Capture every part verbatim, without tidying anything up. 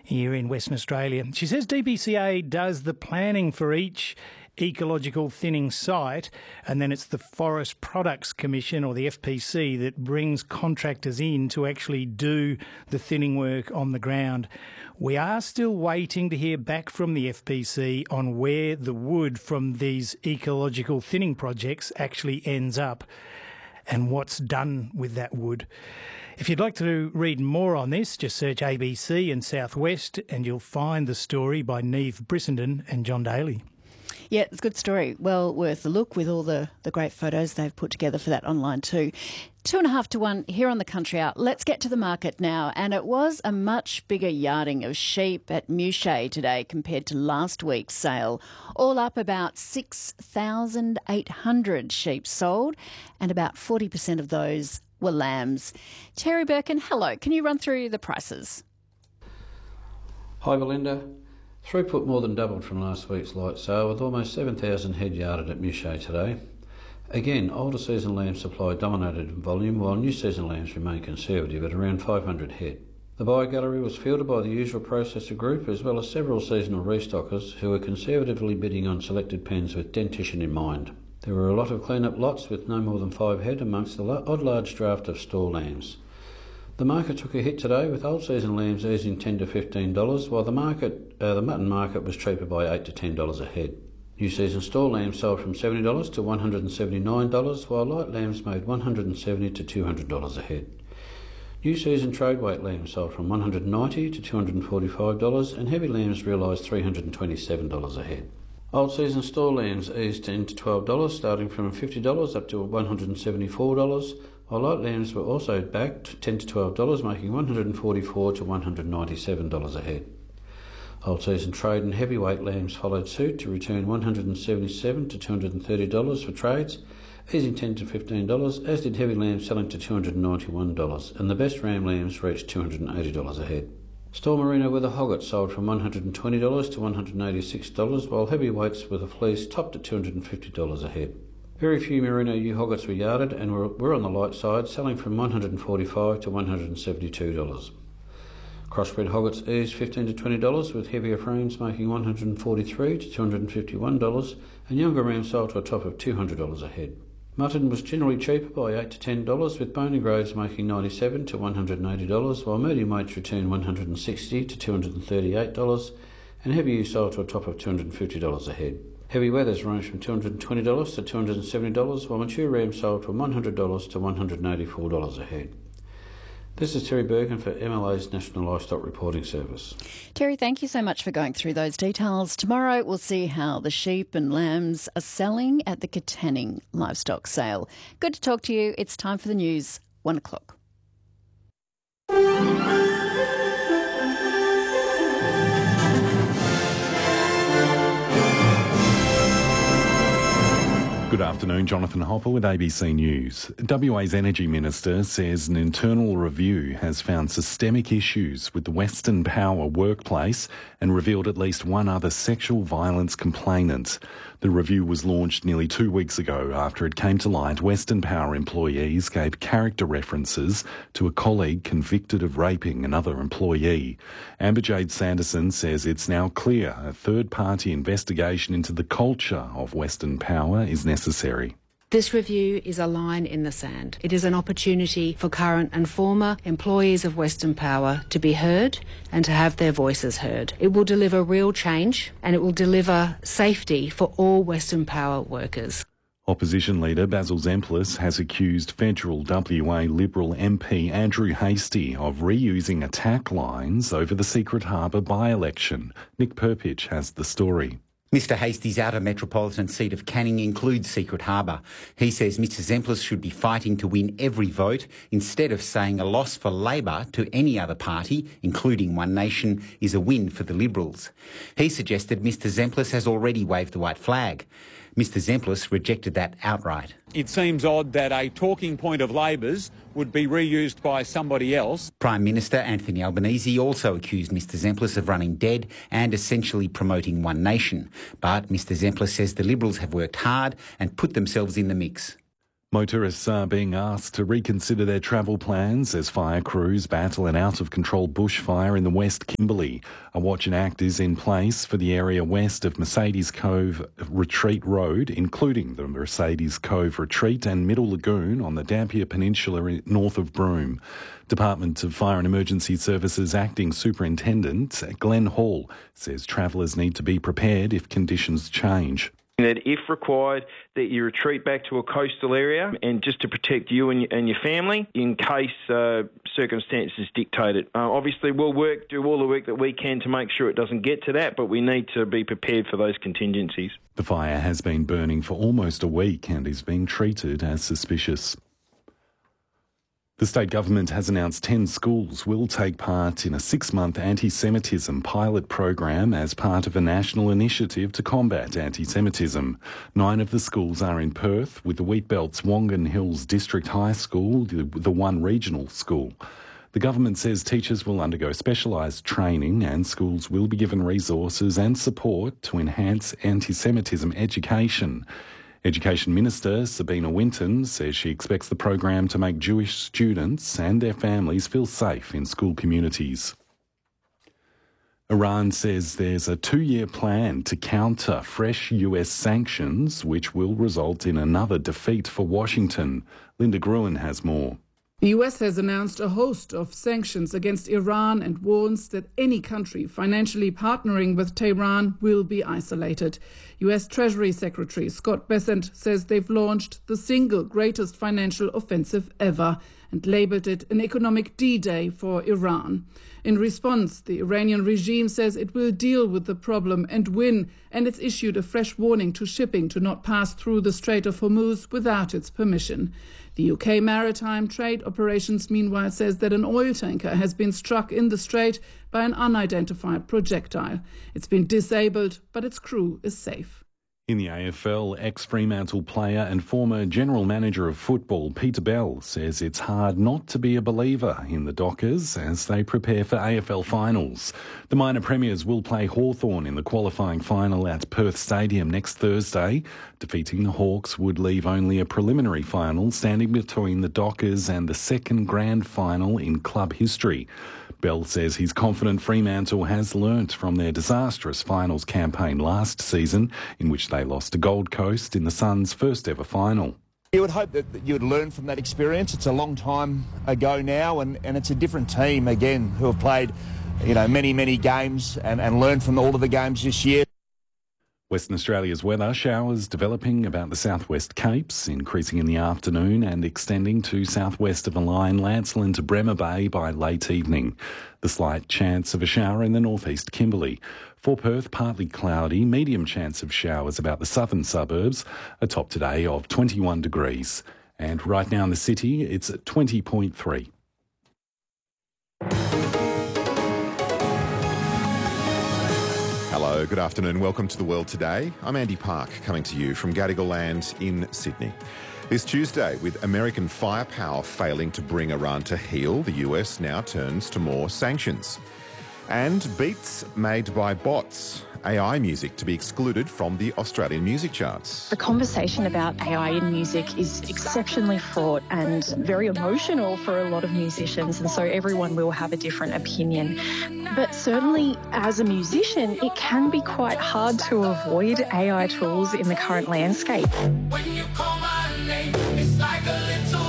here in Western Australia. She says D B C A does the planning for each ecological thinning site, and then it's the Forest Products Commission, or the F P C, that brings contractors in to actually do the thinning work on the ground. We are still waiting to hear back from the F P C on where the wood from these ecological thinning projects actually ends up and what's done with that wood. If you'd like to read more on this, just search A B C and Southwest and you'll find the story by Neve Brissenden and John Daly. Yeah, it's a good story. Well worth a look with all the, the great photos they've put together for that online too. Two and a half to one here on the Country Out. Let's get to the market now. And it was a much bigger yarding of sheep at Muchet today compared to last week's sale. All up about six thousand eight hundred sheep sold, and about forty percent of those were lambs. Terry Birkin, hello. Can you run through the prices? Hi, Belinda. Throughput more than doubled from last week's light sale, with almost seven thousand head yarded at Muchet today. Again, older season lamb supply dominated in volume, while new season lambs remain conservative at around five hundred head. The buyer gallery was fielded by the usual processor group, as well as several seasonal restockers who were conservatively bidding on selected pens with dentition in mind. There were a lot of clean-up lots with no more than five head amongst the odd large draft of store lambs. The market took a hit today, with old season lambs easing ten to fifteen dollars, while the market, uh, the mutton market was cheaper by eight to ten dollars a head. New season store lambs sold from seventy dollars to one hundred seventy-nine dollars, while light lambs made one hundred seventy dollars to two hundred dollars a head. New season trade weight lambs sold from one hundred ninety dollars to two hundred forty-five dollars, and heavy lambs realised three hundred twenty-seven dollars a head. Old season store lambs eased ten to twelve dollars, starting from fifty dollars up to one hundred seventy-four dollars, while light lambs were also back to ten to twelve dollars, making one hundred forty-four dollars to one hundred ninety-seven dollars a head. Old season trade and heavyweight lambs followed suit to return one hundred seventy-seven dollars to two hundred thirty dollars for trades, easing ten to fifteen dollars, as did heavy lambs selling to two hundred ninety-one dollars, and the best ram lambs reached two hundred eighty dollars a head. Store merino with a hogget sold from one hundred twenty dollars to one hundred eighty-six dollars, while heavyweights with a fleece topped at two hundred fifty dollars a head. Very few merino ewe hoggets were yarded and were, were on the light side, selling from one hundred forty-five dollars to one hundred seventy-two dollars. Crossbred hoggets eased fifteen to twenty dollars, with heavier frames making one hundred forty-three dollars to two hundred fifty-one dollars, and younger rams sold to a top of two hundred dollars a head. Mutton was generally cheaper by eight to ten dollars, with bony grades making ninety-seven dollars to one hundred eighty dollars, while medium weights returned one hundred sixty dollars to two hundred thirty-eight dollars, and heavy ewe sold to a top of two hundred fifty dollars a head. Heavy weathers ranged from two hundred twenty dollars to two hundred seventy dollars, while mature rams sold from one hundred dollars to one hundred eighty-four dollars a head. This is Terry Bergen for M L A's National Livestock Reporting Service. Terry, thank you so much for going through those details. Tomorrow we'll see how the sheep and lambs are selling at the Katanning livestock sale. Good to talk to you. It's time for the news, one o'clock. Good afternoon, Jonathan Hopper with A B C News. W A's Energy Minister says an internal review has found systemic issues with the Western Power workplace and revealed at least one other sexual violence complainant. The review was launched nearly two weeks ago after it came to light Western Power employees gave character references to a colleague convicted of raping another employee. Amber Jade Sanderson says it's now clear a third-party investigation into the culture of Western Power is necessary. This review is a line in the sand. It is an opportunity for current and former employees of Western Power to be heard and to have their voices heard. It will deliver real change and it will deliver safety for all Western Power workers. Opposition leader Basil Zemplis has accused federal W A Liberal M P Andrew Hastie of reusing attack lines over the Secret Harbour by-election. Nick Perpich has the story. Mr Hastie's outer metropolitan seat of Canning includes Secret Harbour. He says Mr Zemplis should be fighting to win every vote instead of saying a loss for Labor to any other party, including One Nation, is a win for the Liberals. He suggested Mr Zemplis has already waved the white flag. Mr Zemplis rejected that outright. It seems odd that a talking point of Labor's would be reused by somebody else. Prime Minister Anthony Albanese also accused Mr Zemplis of running dead and essentially promoting One Nation. But Mr Zemplis says the Liberals have worked hard and put themselves in the mix. Motorists are being asked to reconsider their travel plans as fire crews battle an out-of-control bushfire in the West Kimberley. A watch and act is in place for the area west of Mercedes Cove Retreat Road, including the Mercedes Cove Retreat and Middle Lagoon on the Dampier Peninsula north of Broome. Department of Fire and Emergency Services Acting Superintendent Glenn Hall says travellers need to be prepared if conditions change. That if required, that you retreat back to a coastal area and just to protect you and, and your family in case uh, circumstances dictate it. Uh, obviously, we'll work, do all the work that we can to make sure it doesn't get to that, but we need to be prepared for those contingencies. The fire has been burning for almost a week and is being treated as suspicious. The state government has announced ten schools will take part in a six-month anti-Semitism pilot program as part of a national initiative to combat anti-Semitism. Nine of the schools are in Perth, with the Wheatbelt's Wongan Hills District High School, the one regional school. The government says teachers will undergo specialised training and schools will be given resources and support to enhance anti-Semitism education. Education Minister Sabina Winton says she expects the program to make Jewish students and their families feel safe in school communities. Iran says there's a two-year plan to counter fresh U S sanctions, which will result in another defeat for Washington. Linda Gruen has more. The U S has announced a host of sanctions against Iran and warns that any country financially partnering with Tehran will be isolated. U S Treasury Secretary Scott Bessent says they've launched the single greatest financial offensive ever and labelled it an economic D-Day for Iran. In response, the Iranian regime says it will deal with the problem and win, and it's issued a fresh warning to shipping to not pass through the Strait of Hormuz without its permission. The U K Maritime Trade Operations, meanwhile, says that an oil tanker has been struck in the strait by an unidentified projectile. It's been disabled, but its crew is safe. In the A F L, ex-Fremantle player and former general manager of football Peter Bell says it's hard not to be a believer in the Dockers as they prepare for A F L finals. The minor premiers will play Hawthorn in the qualifying final at Perth Stadium next Thursday. Defeating the Hawks would leave only a preliminary final standing between the Dockers and the second grand final in club history. Bell says he's confident Fremantle has learnt from their disastrous finals campaign last season, in which they lost to Gold Coast in the Suns' first ever final. You would hope that you would learn from that experience. It's a long time ago now, and, and it's a different team, again, who have played, you know, many, many games and, and learned from all of the games this year. Western Australia's weather, showers developing about the southwest Capes, increasing in the afternoon and extending to southwest of the line, Lancelin to Bremer Bay by late evening. The slight chance of a shower in the northeast Kimberley. For Perth, partly cloudy, medium chance of showers about the southern suburbs, a top today of twenty-one degrees. And right now in the city, it's at twenty point three. Hello, good afternoon. Welcome to The World Today. I'm Andy Park, coming to you from Gadigal Land in Sydney. This Tuesday, with American firepower failing to bring Iran to heel, the U S now turns to more sanctions. And beats made by bots, A I music to be excluded from the Australian music charts. The conversation about A I in music is exceptionally fraught and very emotional for a lot of musicians, and so everyone will have a different opinion. But certainly as a musician, it can be quite hard to avoid A I tools in the current landscape. When you call my name, it's like a little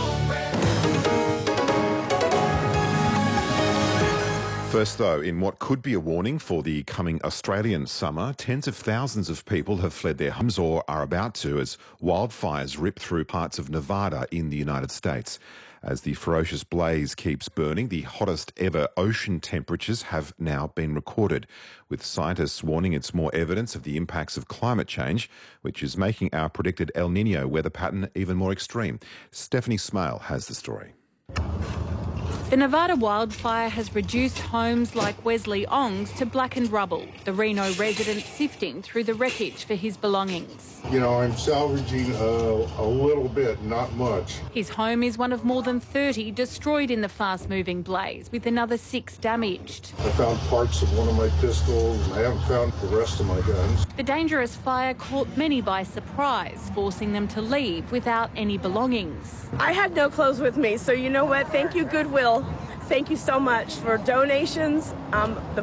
First, though, in what could be a warning for the coming Australian summer, tens of thousands of people have fled their homes or are about to as wildfires rip through parts of Nevada in the United States. As the ferocious blaze keeps burning, the hottest ever ocean temperatures have now been recorded, with scientists warning it's more evidence of the impacts of climate change, which is making our predicted El Niño weather pattern even more extreme. Stephanie Smale has the story. The Nevada wildfire has reduced homes like Wesley Ong's to blackened rubble, the Reno resident sifting through the wreckage for his belongings. You know, I'm salvaging a, a little bit, not much. His home is one of more than thirty destroyed in the fast-moving blaze, with another six damaged. I found parts of one of my pistols. I haven't found the rest of my guns. The dangerous fire caught many by surprise, forcing them to leave without any belongings. I had no clothes with me, so you know what? Thank you, Goodwill. Thank you so much for donations. Um, the